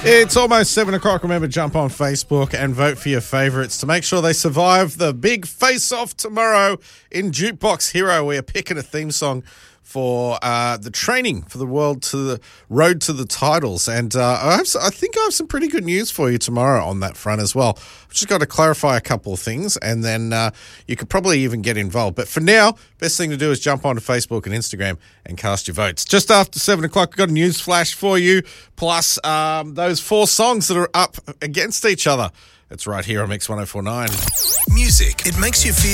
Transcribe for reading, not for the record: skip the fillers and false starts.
It's almost 7 o'clock. Remember, jump on Facebook and vote for your favourites to make sure they survive the big face-off tomorrow in Jukebox Hero. We are picking a theme song for the training for the road to the titles. And I think I have some pretty good news for you tomorrow on that front as well. I've just got to clarify a couple of things, and then you could probably even get involved. But for now, best thing to do is jump onto Facebook and Instagram and cast your votes. Just after 7 o'clock, I've got a news flash for you, plus those 4 songs that are up against each other. It's right here on Mix 104.9. Music, it makes you feel